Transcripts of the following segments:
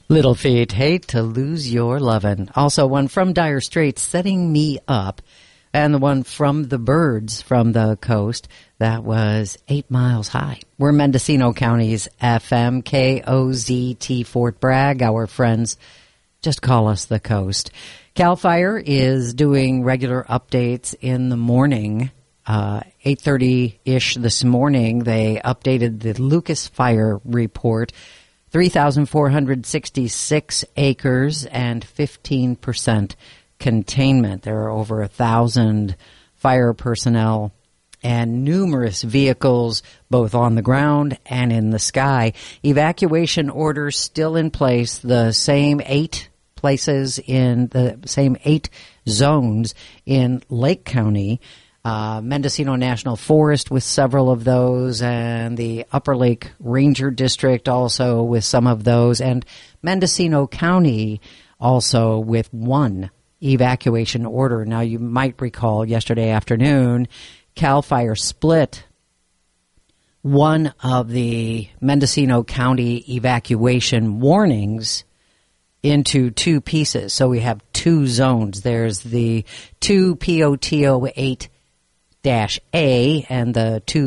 Little Feat, Hate to Lose Your Lovin'. Also one from Dire Straits, Setting Me Up. And the one from the Byrds from the coast, that was 8 Miles High. We're Mendocino County's FM, KOZT Fort Bragg. Our friends just call us the coast. CAL FIRE is doing regular updates in the morning. 8:30-ish this morning, they updated the Lucas Fire report. 3,466 acres and 15% containment. There are over 1,000 fire personnel and numerous vehicles both on the ground and in the sky. Evacuation orders still in place, the same 8 places in the same 8 zones in Lake County. Mendocino National Forest with several of those, and the Upper Lake Ranger District also with some of those, and Mendocino County also with 1 evacuation order. Now, you might recall yesterday afternoon, CAL FIRE split one of the Mendocino County evacuation warnings into 2 pieces. So we have 2 zones. There's the 2 POT08-A and the 2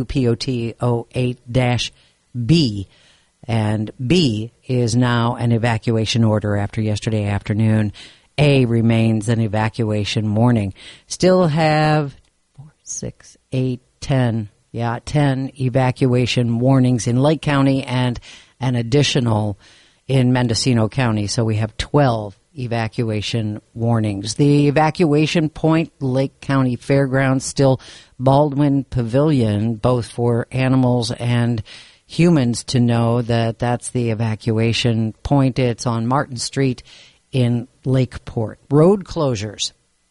POT08-B. And B is now an evacuation order after yesterday afternoon. A remains an evacuation warning. Still have 4, 6, 8, 10 evacuation warnings in Lake County and an additional in Mendocino County. So we have 12 evacuation warnings. The evacuation point, Lake County Fairgrounds, still Baldwin Pavilion, both for animals and humans to know that that's the evacuation point. It's on Martin Street in Lakeport. Road closures.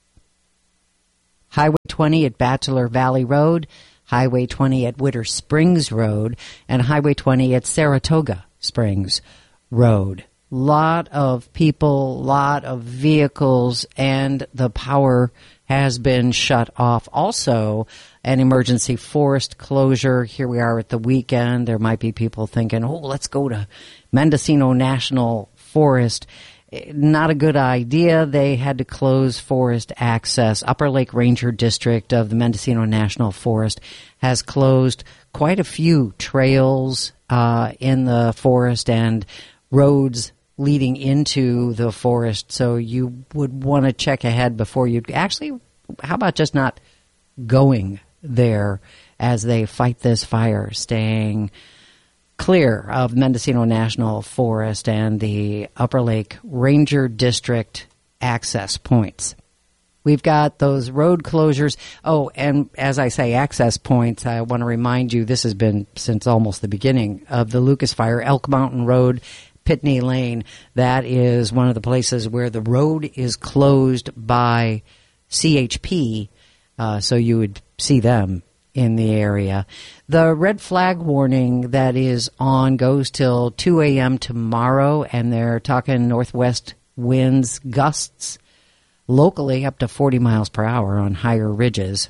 Highway 20 at Bachelor Valley Road, Highway 20 at Witter Springs Road, and Highway 20 at Saratoga Springs Road. Lot of people, lot of vehicles, and the power has been shut off. Also, an emergency forest closure. Here we are at the weekend. There might be people thinking, oh, let's go to Mendocino National Forest. Not a good idea. They had to close forest access. Upper Lake Ranger District of the Mendocino National Forest has closed quite a few trails in the forest and roads leading into the forest. So you would want to check ahead before you actually, how about just not going there as they fight this fire, staying clear of Mendocino National Forest and the Upper Lake Ranger District access points. We've got those road closures. Oh, and as I say, access points, I want to remind you, this has been since almost the beginning of the Lucas Fire, Elk Mountain Road, Pitney Lane. That is one of the places where the road is closed by CHP, so you would see them in the area. The red flag warning that is on goes till 2 a.m. tomorrow, and they're talking northwest winds, gusts locally up to 40 miles per hour on higher ridges,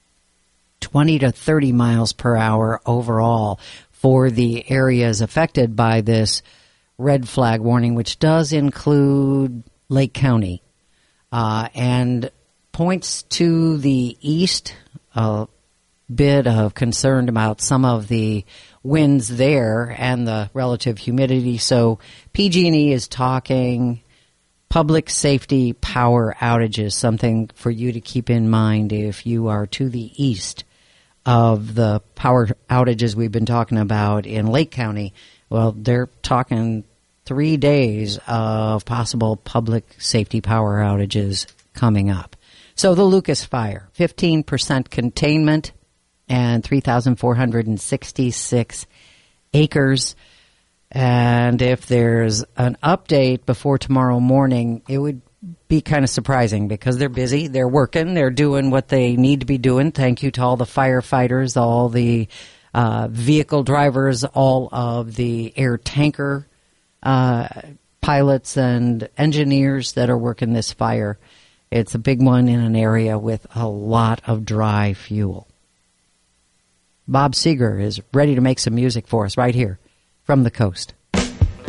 20 to 30 miles per hour overall for the areas affected by this red flag warning, which does include Lake County, and points to the east. A bit of concern about some of the winds there and the relative humidity. So PG&E is talking public safety power outages, something for you to keep in mind if you are to the east of the power outages we've been talking about in Lake County. Well, they're talking 3 days of possible public safety power outages coming up. So the Lucas Fire, 15% containment and 3,466 acres. And if there's an update before tomorrow morning, it would be kind of surprising because they're busy, they're working, they're doing what they need to be doing. Thank you to all the firefighters, all the vehicle drivers, all of the air tanker pilots and engineers that are working this fire. It's a big one in an area with a lot of dry fuel. Bob Seger is ready to make some music for us right here from the coast.